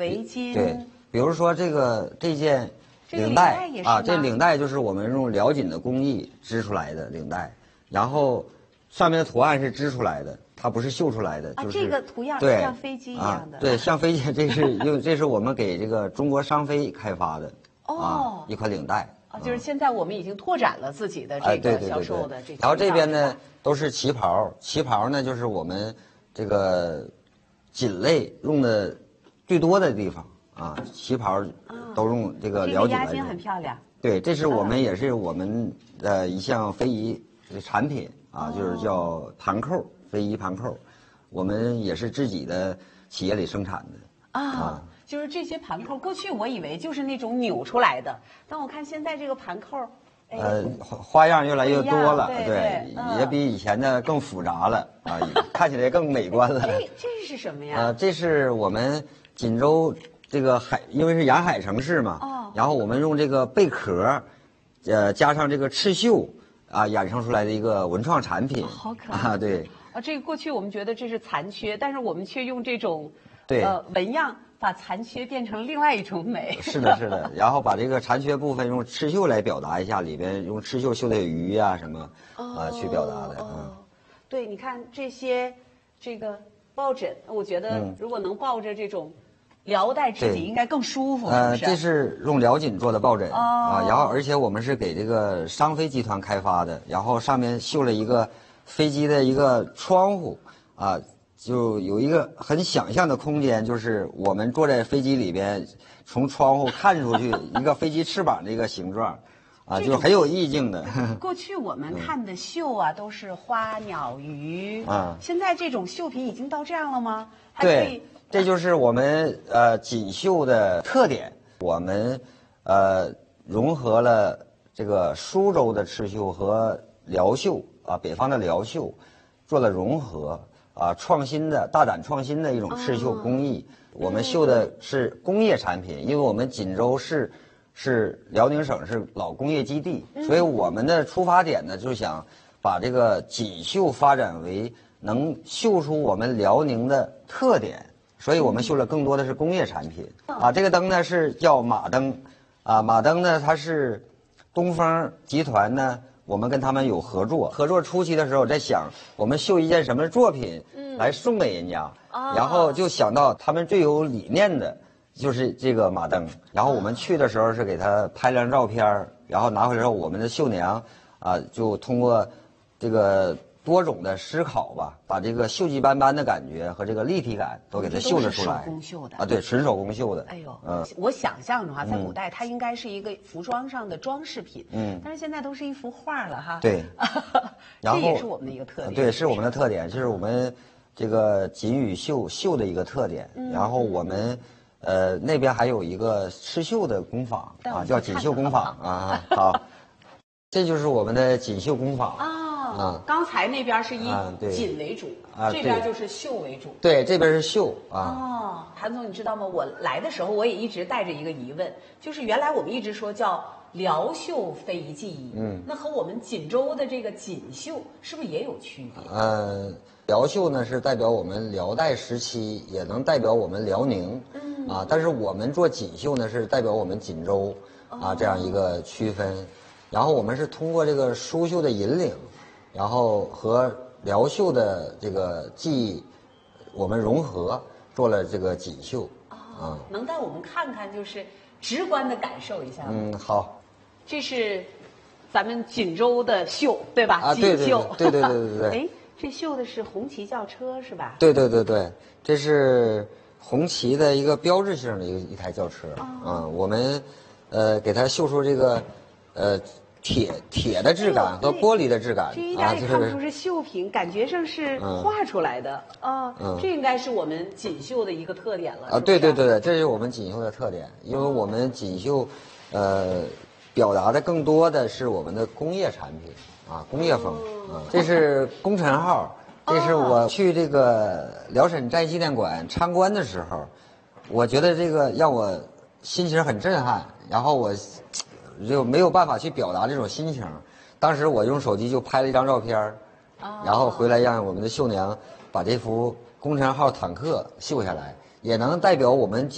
围巾。 对，比如说这件领带啊，这领带就是我们用辽锦的工艺织出来的领带，然后上面的图案是织出来的，它不是绣出来的。就是这个图样对像飞机一样的。 对，像飞机，这是我们给这个中国商飞开发的一款领带。 就是现在我们已经拓展了自己的这个销售的这些。 然后这边呢都是旗袍，旗袍呢就是我们这个锦类用的最多的地方啊，旗袍都用这个辽锦来用。 这个压肩很漂亮。 对，这是我们也是我们的一项非遗产品啊，就是叫盘扣，非遗盘扣，我们也是自己的企业里生产的就是这些盘扣，过去我以为就是那种扭出来的，但我看现在这个盘扣， 花样越来越多了， 对， 也比以前的更复杂了啊，看起来更美观了。 这是什么呀？ 这是我们锦州这个因为是沿海城市嘛，然后我们用这个贝壳，加上这个刺绣啊，衍生出来的一个文创产品。 好可爱对这个过去我们觉得这是残缺，但是我们却用这种纹样。把残缺变成另外一种美。 是的，是的。然后把这个残缺部分用刺绣来表达一下，里边用刺绣绣的鱼呀什么去表达的。 对，你看这个抱枕，我觉得如果能抱着这种辽带织锦，应该更舒服。 这是用辽锦做的抱枕然后而且我们是给这个商飞集团开发的，然后上面绣了一个飞机的一个窗户就有一个很想象的空间，就是我们坐在飞机里边，从窗户看出去一个飞机翅膀的一个形状，就是很有意境的。 过去我们看的绣都是花鸟鱼现在这种绣品已经到这样了吗？ 对，这就是我们锦绣的特点。我们融合了这个苏州的刺绣和辽绣北方的辽绣，做了融合。大胆创新的一种刺绣工艺，我们绣的是工业产品，因为我们锦州市是辽宁省是老工业基地，所以我们的出发点呢，就想把这个锦绣发展为能绣出我们辽宁的特点，所以我们绣了更多的是工业产品这个灯呢是叫马灯马灯呢它是东风集团呢。我们跟他们有合作初期的时候在想我们绣一件什么作品来送给人家然后就想到他们最有理念的就是这个马灯，然后我们去的时候是给他拍了张照片然后拿回来之后我们的绣娘就通过这个多种的思考吧，把这个锈迹斑斑的感觉和这个立体感都给它绣了出来。 手工绣的对，纯手工绣的。 哎呦，我想象中在古代它应该是一个服装上的装饰品，但是现在都是一幅画了哈。 对， 这也是我们的一个特点。 对，是我们的特点，就是我们这个锦与绣的一个特点。然后我们那边还有一个刺绣的工坊叫锦绣工坊好，这就是我们的锦绣工坊刚才那边是以锦为主这边就是绣为主。 对，这边是绣韩总，你知道吗？我来的时候我也一直带着一个疑问，就是原来我们一直说叫辽绣非遗技艺，那和我们锦州的这个锦绣是不是也有区别？ 辽绣呢是代表我们辽代时期，也能代表我们辽宁，但是我们做锦绣呢是代表我们锦州这样一个区分。然后我们是通过这个苏绣的引领，然后和辽绣的这个技艺，我们融合做了这个锦绣能带我们看看，就是直观的感受一下吗？ 好， 这是咱们锦州的绣，对吧？ 锦绣， 对。 哎，这绣的是红旗轿车是吧？ 对，这是红旗的一个标志性的一台轿车我们给它绣出这个铁的质感和玻璃的质感这应该看不出是绣品，感觉上是画出来的这应该是我们锦绣的一个特点了对，这是我们锦绣的特点，因为我们锦绣表达的更多的是我们的工业产品工业风这是功臣号，这是我去这个辽沈战役纪念馆参观的时候，我觉得这个让我心情很震撼，然后我就没有办法去表达这种心情。当时我用手机就拍了一张照片然后回来让我们的绣娘把这幅功臣号坦克绣下来，也能代表我们